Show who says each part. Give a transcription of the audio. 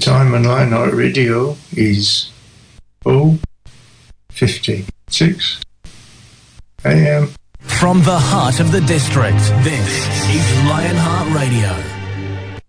Speaker 1: time on Lionheart Radio is 4:56 a.m.
Speaker 2: From the heart of the district, this is Lionheart Radio.